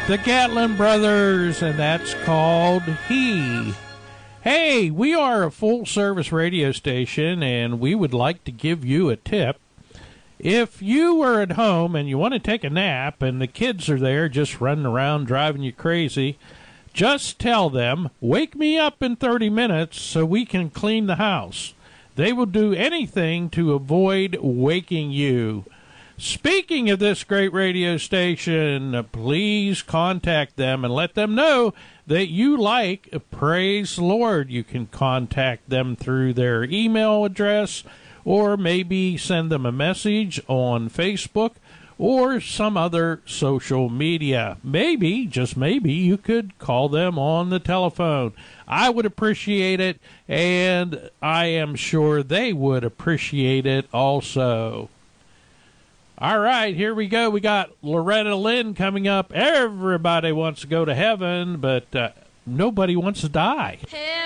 The Gatlin Brothers, and that's called He. Hey, we are a full-service radio station, and we would like to give you a tip. If you are at home and you want to take a nap and the kids are there just running around driving you crazy, just tell them, wake me up in 30 minutes so we can clean the house. They will do anything to avoid waking you. Speaking of this great radio station, please contact them and let them know that you like Praise the Lord. You can contact them through their email address, or maybe send them a message on Facebook or some other social media. Maybe, just maybe, you could call them on the telephone. I would appreciate it, and I am sure they would appreciate it also. All right, here we go. We got Loretta Lynn coming up. Everybody wants to go to heaven, but nobody wants to die.